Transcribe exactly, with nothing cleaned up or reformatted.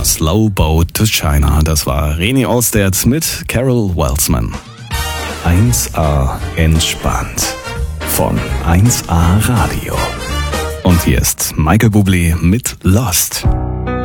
Slow Boat to China. Das war René Ostert mit Carol Welsman. eins A entspannt von eins A Radio. Und hier ist Michael Bublé mit Lost.